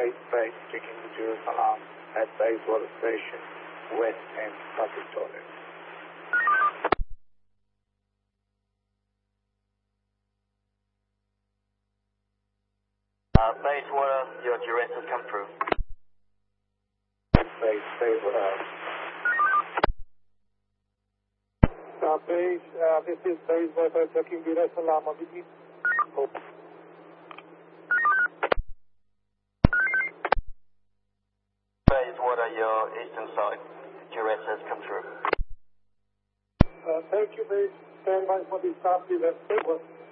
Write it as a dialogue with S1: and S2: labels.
S1: Base, checking the Jerusalem at Bayswater Station, West End, public toilet.
S2: Bayswater, your duress has come through.
S1: Bayswater. Base, this is Bayswater, checking Jerusalem, Abhijit.
S2: Bayswater, your eastern side, duress has come through.
S1: Thank you, Base. Stand by for the stop event.